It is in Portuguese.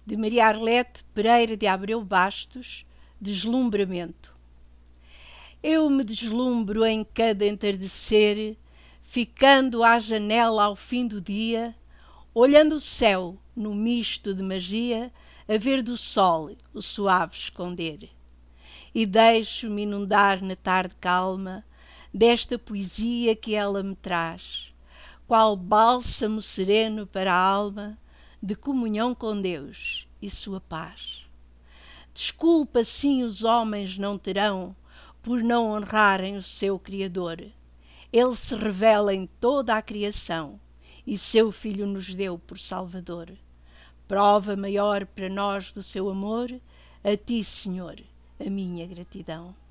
de Maria Arlete Pereira de Abreu Bastos, Deslumbramento. Eu me deslumbro em cada entardecer, ficando à janela ao fim do dia, olhando o céu no misto de magia, a ver do sol o suave esconder. E deixo-me inundar na tarde calma desta poesia que ela me traz, qual bálsamo sereno para a alma, de comunhão com Deus e sua paz. Desculpa sim os homens não terão, por não honrarem o seu Criador. Ele se revela em toda a criação, e seu Filho nos deu por Salvador. Prova maior para nós do seu amor, a ti, Senhor, a minha gratidão.